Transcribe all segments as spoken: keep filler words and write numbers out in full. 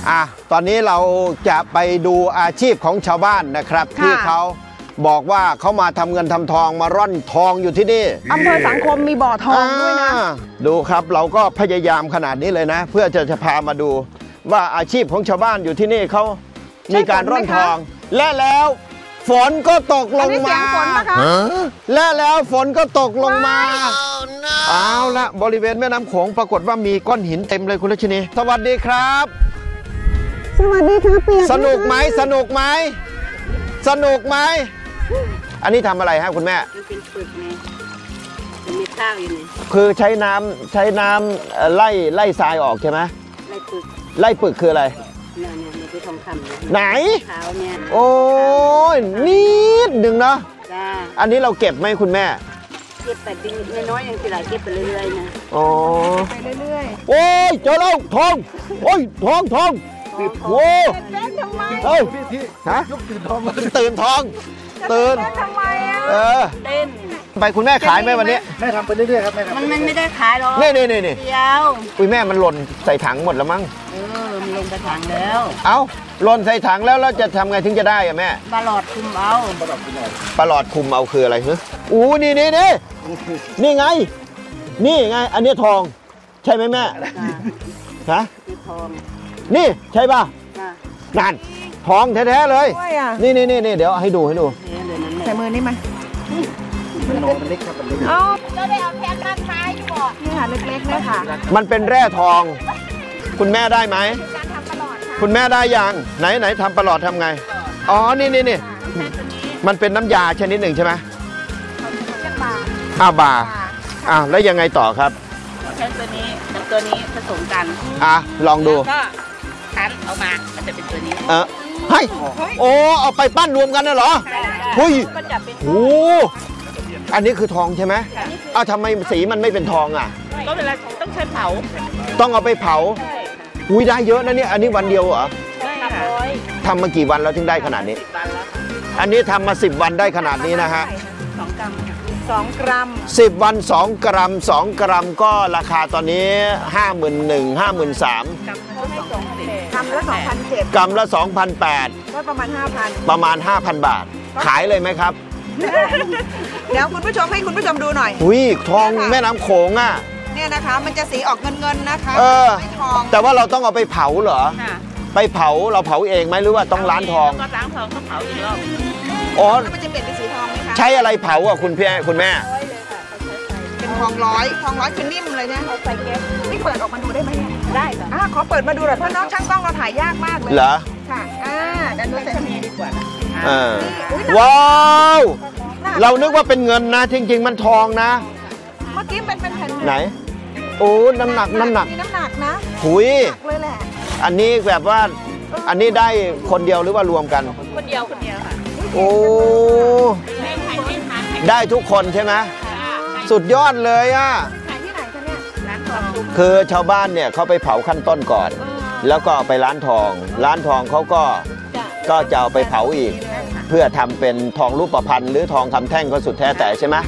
อ่ะตอนนี้เราจะไปดูอาชีพของชาวบ้านนะครับที่เขาบอกว่าเขามาทำเงินทำทองมาร่อนทองอยู่ที่นี่อำเภอสังคมมีบ่อทองด้วยนะดูครับเราก็พยายามขนาดนี้เลยนะเพื่อจะจะพามาดูว่าอาชีพของชาวบ้านอยู่ที่นี่เขามีการร่อนทองและแล้วฝนก็ตกลงมาและแล้วฝนก็ตกลงมาเอาละบริเวณแม่น้ำโขงปรากฏว่ามีก้อนหินเต็มเลยคุณรัชนีสวัสดีครับสวัสดีครับเปียกสนุกไหมสนุกไหมสนุกไหมอันนี้ทำอะไรฮะคุณแม่เป็นปึกไงมีข้าวอยู่นี่คือใช้น้ำใช้น้ำไล่ไล่ทรายออกใช่ไหมไล่ปึกไล่ปึกคืออะไรเนี่ยเนี่ยมันคือทองคำไหนขาวเนี่ยโอ้ยนิดหนึ่งเนาะจ้าอันนี้เราเก็บไหมคุณแม่เก็บไปเป็นน้อยๆอย่างที่ไรเก็บไปเรื่อยๆนะอ๋อไปเรื่อยๆโอ้ยเจอแล้วทองโอ้ยทองทองโอ้เอ้ยฮะตื่นทองตื่นทองตื่นทำไมอ่ะเออเต้นไปคุณแม่ขายไหมวันนี้แม่ทำไปเรื่อยๆครับแม่มันไม่ได้ขายหรอกนี่นี่นี่นี่เดียวอุ้ยแม่มันหล่นใส่ถังหมดแล้วมั้งเออมันลงกระถางแล้วเอ้าหล่นใส่ถังแล้วแล้วจะทำไงถึงจะได้อะแม่ปลอดคุมเอาปลอดคุมเอาคืออะไรฮะอู้นี่นี่นี่นี่ไงนี่ไงอันนี้ทองใช่ไหมแม่ฮะทองนี่ใช่ป่ะนั่นทองแท้ๆเลยนี่นี่นี่เดี๋ยวให้ดูให้ดูใส่มือนี่มามันเล็กครับมันเล็กเอาเราได้เอาแผ่นมาท้ายอยู่บ่นี่ค่ะเล็กๆเลยค่ะมันเป็นแร่ทองคุณแม่ได้ไหมคุณแม่ได้ยังไหนไหนทำประหลอดทำไงอ๋อนี่นี่นี่มันเป็นน้ำยาชนิดหนึ่งใช่ไหมอ้าวบาอ้าวแล้วยังไงต่อครับใช้ตัวนี้กับตัวนี้ผสมกันอ่ะลองดูก็คั้นออกมามันจะเป็นตัวนี้เออให้โอ้เอาไปปั้นรวมกันน่ะเหรอเฮ้ยโอ้อันนี้คือทองใช่ไหมอ้าวทำไมสีมันไม่เป็นทองอ่ะก็เวลาต้องใช้เผาต้องเอาไปเผาอุ้ยได้เยอะนะเนี่ยอันนี้วันเดียวเหรอใช่ค่ะทำมากี่วันแล้วถึงได้ขนาดนี้อันนี้ทำมาสิบวันได้ขนาดนี้นะฮะสองกรัมสองกรัมสิบวันสองกรัมสองกรัมก็ราคาตอนนี้ห้าหมื่นหนึ่งห้าหมื่นสามกรัมละสองพันเจ็ดกรัมละสองพันแปดก็ประมาณห้าพันประมาณห้าพันบาทขายเลยไหมครับเดี๋ยวคุณผู้ชมให้คุณผู้ชมดูหน่อยอุ้ยทองแม่น้ำโขงอ่ะเนี่ยนะคะมันจะสีออกเงินเงินนะคะเออแต่ว่าเราต้องเอาไปเผาเหรอไปเผาเราเผาเองไหมหรือว่าต้องร้านทองก็ร้านทองก็เผาอีกรอบอ๋อมันจะเปลี่ยนเป็นสีทองไหมคะใช้อะไรเผาอ่ะคุณพี่คุณแม่เป็นทองร้อยทองร้อยคือนิ่มเลยเนี่ยเอาใส่แก๊สนี่เปิดออกมาดูได้ไหมได้ค่ะอ่าขอเปิดมาดูหน่อยเพราะน้องช่างกล้องเราถ่ายยากมากเลยเหรอค่ะอ่าเดี๋ยวดูใส่นี้ดีกว่าอ่าว้าวเรานึกว่าเป็นเงินนะจริงๆมันทองนะเมื่อกี้เป็นเป็นแผ่นไหนโอ้น้ำหนักน้ำหนักมีน้ำหนักนะหุยเลยแหละอันนี้แบบว่าอันนี้ได้คนเดียวหรือว่ารวมกันคนเดียวคนเดียวค่ะโอ้ได้ทุกคนใช่ไหมสุดยอดเลยอ่ะขายที่ไหนคะเนี่ยร้านทองคือชาวบ้านเนี่ยเขาไปเผาขั้นต้นก่อนแล้วก็เอาไปร้านทองร้านทองเขาก็ก็จะเอาไปเผาอีกเพื่อทำเป็นทองรูปพรรณหรือทองคำแท่งก็สุดแท้แต่ใช่ไหม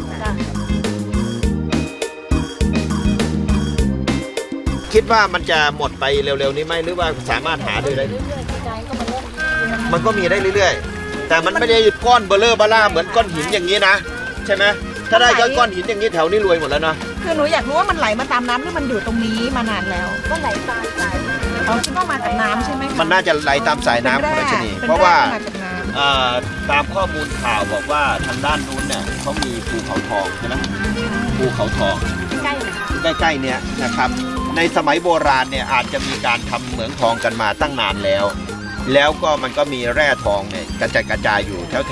คิดว่ามันจะหมดไปเร็วๆนี้ไหมหรือว่าสามารถหาได้เลยมันก็มีได้เรื่อยๆแต่มันไม่ได้ก้อนเบลเลอร์บล่าเหมือนก้อนหินอย่างนี้นะใช่ไหมถ้าได้ก้อนหินอย่างนี้แถวนี้รวยหมดแล้วนะคือหนูอยากรู้ว่ามันไหลมาตามน้ำหรือมันอยู่ตรงนี้มานานแล้วก็ไหลตามสายเขาคิดว่ามาจากน้ำใช่ไหมมันน่าจะไหลตามสายน้ำคุณรัชนีเพราะว่าตามข้อมูลข่าวบอกว่าทางด้านนู้นเนี่ยเขามีภูเขาทองใช่ไหมภูเขาทองใกล้ๆใกล้ๆเนี่ยนะครับในสมัยโบราณเนี่ยอาจจะมีการทำเหมืองทองกันมาตั้งนานแล้วแล้วก็มันก็มีแร่ทองเนี่ยกระจายกระจายอยู่แถว